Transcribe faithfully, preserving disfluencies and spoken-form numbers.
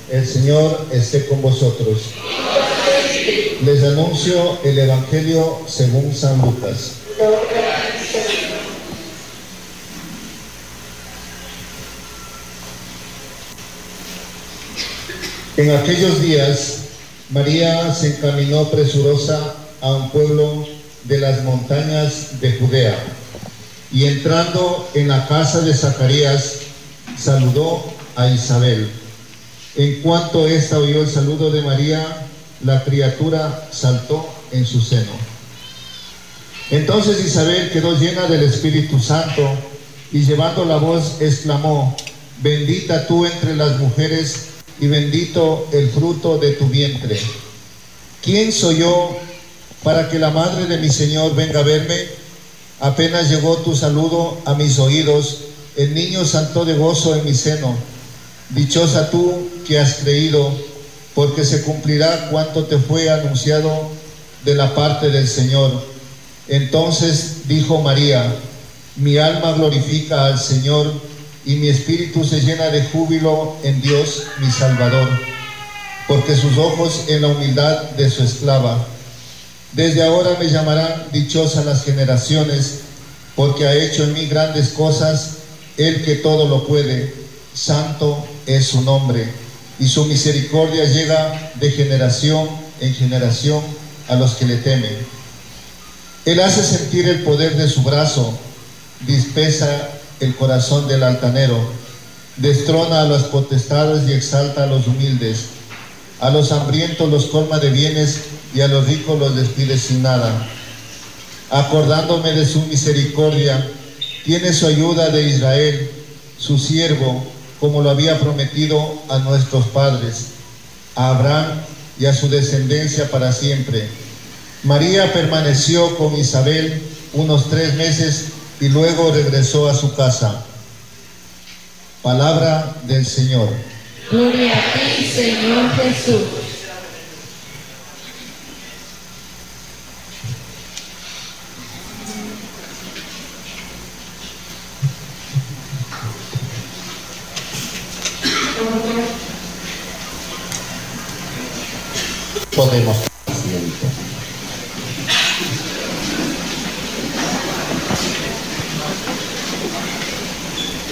El Señor esté con vosotros. Les anuncio el Evangelio según San Lucas. En aquellos días, María se encaminó presurosa a un pueblo de las montañas de Judea, y entrando en la casa de Zacarías, saludó a Isabel. En cuanto ésta oyó el saludo de María, la criatura saltó en su seno. Entonces Isabel quedó llena del Espíritu Santo, y llevando la voz exclamó: bendita tú entre las mujeres, y bendito el fruto de tu vientre. ¿Quién soy yo para que la madre de mi Señor venga a verme? Apenas llegó tu saludo a mis oídos, el niño saltó de gozo en mi seno. Dichosa tú que has creído, porque se cumplirá cuanto te fue anunciado de la parte del Señor. Entonces dijo María: mi alma glorifica al Señor, y mi espíritu se llena de júbilo en Dios mi Salvador, porque sus ojos en la humildad de su esclava. Desde ahora me llamarán dichosas las generaciones, porque ha hecho en mí grandes cosas el que todo lo puede. Santo es su nombre, y su misericordia llega de generación en generación a los que le temen. Él hace sentir el poder de su brazo, dispesa el corazón del altanero, destrona a las potestades y exalta a los humildes. A los hambrientos los colma de bienes, y a los ricos los despide sin nada. Acordándome de su misericordia, tiene su ayuda de Israel, su siervo, como lo había prometido a nuestros padres, a Abraham y a su descendencia para siempre. María permaneció con Isabel unos tres meses y luego regresó a su casa. Palabra del Señor. Gloria a ti, Señor Jesús. Podemos tomar asiento.